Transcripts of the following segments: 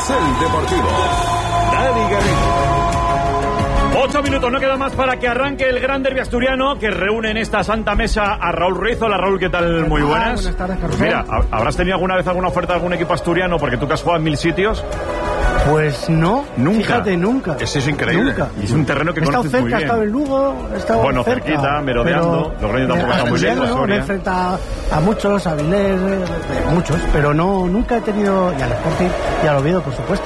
Carrusel Deportivo. Dani Garrido. 8 minutos, no queda más para que arranque el gran derbi asturiano que reúne en esta santa mesa a Raúl Ruiz. Hola Raúl, ¿qué tal? Muy buenas. Buenas tardes, Carrusel. Mira, ¿habrás tenido alguna vez alguna oferta de algún equipo asturiano? Porque tú que has jugado en 1000 sitios. Pues no, Nunca. Fíjate, nunca. Eso es increíble. Nunca. Y es un terreno que He estado conoces muy cerca, he bien. estado en Lugo, he estado Bueno, cerca, cerquita, merodeando. Logroño tampoco está muy lejos, Me he Soria. enfrentado a muchos, a Avilés, muchos, pero nunca he tenido, y al Sporting y al Oviedo, por supuesto.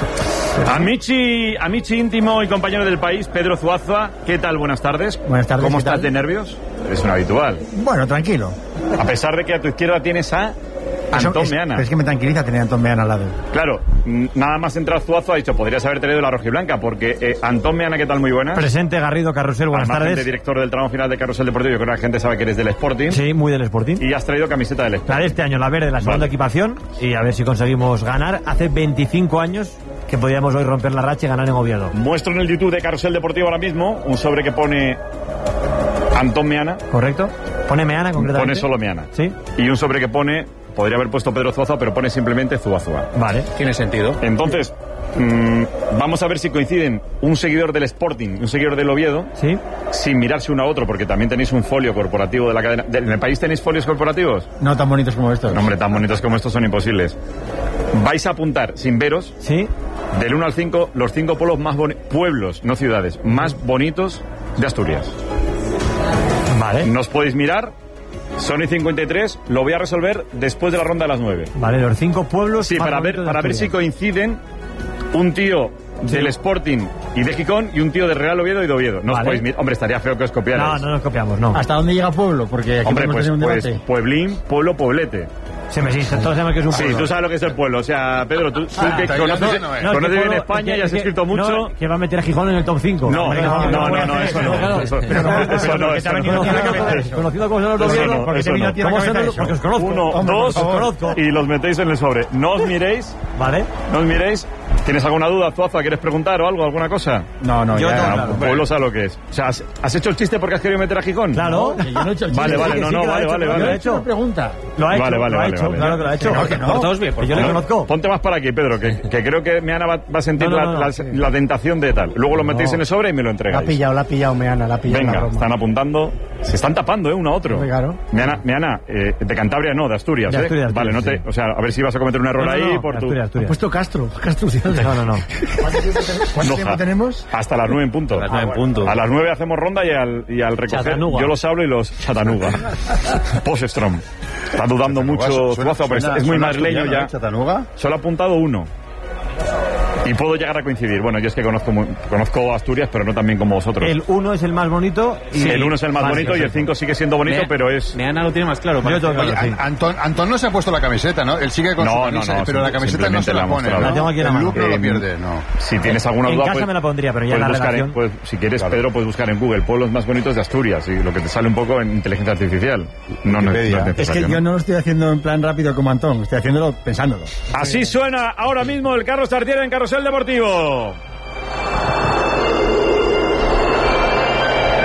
Amici íntimo y compañero del país, Pedro Zuazua. ¿Qué tal? Buenas tardes. Buenas tardes, ¿Cómo ¿qué estás tal? de nervios? Eres un habitual. Bueno, tranquilo. A pesar de que a tu izquierda tienes a Antón Meana. Es que me tranquiliza tener a Antón Meana al lado. Claro, nada más entrar Zuazo ha dicho, podrías haber tenido la rojiblanca, porque Antón Meana, ¿qué tal? Muy buenas. Presente, Garrido, Carrusel, buenas Al margen tardes. de director del tramo final de Carrusel Deportivo, yo creo que la gente sabe que eres del Sporting. Sí, muy del Sporting. Y has traído camiseta del La Sporting. de este año, la verde, la segunda Vale. equipación. Y a ver si conseguimos ganar. Hace 25 años que podíamos hoy romper la racha y ganar en Oviedo. Muestro en el YouTube de Carrusel Deportivo ahora mismo un sobre que pone Antón Meana, ¿Correcto? Pone Meana concretamente. pone solo Meana. Sí. Y un sobre que pone, podría haber puesto Pedro Zuazo, pero pone simplemente Zuazua. Vale. Tiene sentido. Entonces, vamos a ver si coinciden un seguidor del Sporting y un seguidor del Oviedo, Sí. sin mirarse uno a otro, porque también tenéis un folio corporativo de la cadena. ¿En el país tenéis folios corporativos? No tan bonitos como estos. No, hombre, tan bonitos como estos son imposibles. Vais a apuntar, sin veros, Sí. del 1 al 5, los 5 pueblos más pueblos, no ciudades, más bonitos de Asturias. Vale. No os podéis mirar. Son y 53, lo voy a resolver después de la ronda de las 9. Vale, los 5 pueblos. Sí, más para bonitos de ver si Asturias. coinciden un tío del Sporting y de Gijón y un tío de Real Oviedo y de Oviedo. No os Vale. podéis mirar. Hombre, estaría feo que os copiarais. No nos copiamos, no. ¿Hasta dónde llega pueblo? Porque aquí Hombre, podemos pues, tener un debate. pueblín, pueblo, poblete. Se me existe, todos sabemos que es un Sí, pueblo. tú sabes lo que es el pueblo. O sea, Pedro, tú que está conoces, bien, no es. No, conoces ¿qué bien pueblo? España Es y has que- escrito mucho. No, que va a meter a Gijón en el top 5. No, eso no. Conocido como son los Eso Oviedo, no, porque eso te vino no. a ti a la ¿Cómo se cabeza llama eso? eso? Porque os conozco. Uno, Hombre, dos, os conozco. y los metéis en el sobre. No os miréis, Vale. no os miréis. ¿Tienes alguna duda, Zuaza? ¿Quieres preguntar o algo, alguna cosa? No, Yo ya. no, Ah, claro. pueblo sabe lo que es. O sea, ¿has hecho el chiste porque has querido meter a Gijón? Claro. Que yo no he hecho el Vale, chiste. vale, que no, sí, no, que lo ha vale, hecho, vale, que lo ha vale. hecho. Una pregunta. Lo ha hecho, Vale, vale, lo ha vale, hecho, vale. claro que lo ha hecho. Que no. Por todos bien, porque yo le conozco. Ponte más para aquí, Pedro, que creo que Meana va a sentir No, no, no, la tentación de tal. Luego lo metéis en el sobre y me lo La ha entregáis. pillado Meana, la ha pillado la Venga, broma. están apuntando. Se están tapando, uno a otro. Hombre, claro. Meana, de Cantabria no, de Asturias, De Asturias, Vale, no te, sí. o sea, a ver si vas a cometer un error ahí por tu... Asturias, Ha Asturias. puesto Castro Ciudad. No. ¿Cuánto Noja. tiempo tenemos? Hasta las 9 en punto. A las 9 en punto. A las 9 hacemos ronda y al recoger Chattanooga. yo los hablo y los Chattanooga. Poststrom. Está dudando mucho Zuazo, pero es muy madrileño ya. ¿Chattanooga? Solo ha apuntado uno. Y puedo llegar a coincidir. Bueno, yo es que conozco Asturias, pero no tan bien como vosotros. El 1 es el más bonito. Y El 1 es el más Vale, bonito y el perfecto. 5 sigue siendo bonito, pero es... Meana lo tiene más claro. Yo parece. tengo claro, Oye, sí. Antón no se ha puesto la camiseta, ¿no? Él sigue con No, su no, camisa, no, pero la camiseta no simplemente se la la ha pone, mostrado. ¿no? La tengo aquí en la El mano. look no lo pierde, no. Si tienes alguna En duda... casa pues- me la pondría, pero ya en la puedes buscar redacción. si quieres, Pedro, puedes buscar en Google pueblos más bonitos de Asturias y lo que te sale un poco en inteligencia artificial. No es Es que necesario. yo no lo estoy haciendo en plan rápido como Antón, estoy haciéndolo pensándolo. Así suena ahora mismo el Carlos Tartiere en Carrusel Deportivo.